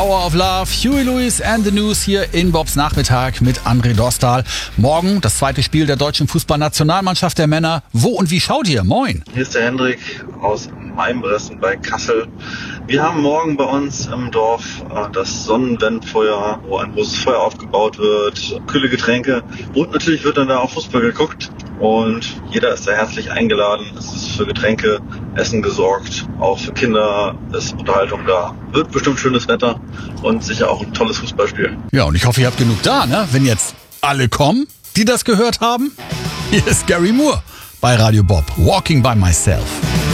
Power of Love, Huey Lewis and the News hier in Bobs Nachmittag mit André Dostal. Morgen das zweite Spiel der deutschen Fußballnationalmannschaft der Männer. Wo und wie schaut ihr? Moin. Hier ist der Hendrik aus Maimbressen bei Kassel. Wir haben morgen bei uns im Dorf das Sonnenwendfeuer, wo ein großes Feuer aufgebaut wird, kühle Getränke und natürlich wird dann da auch Fußball geguckt und jeder ist da herzlich eingeladen. Es ist für Getränke, Essen gesorgt, auch für Kinder ist Unterhaltung da. Wird bestimmt schönes Wetter und sicher auch ein tolles Fußballspiel. Ja, und ich hoffe, ihr habt genug da, ne? Wenn jetzt alle kommen, die das gehört haben. Hier ist Gary Moore bei Radio Bob, Walking by Myself.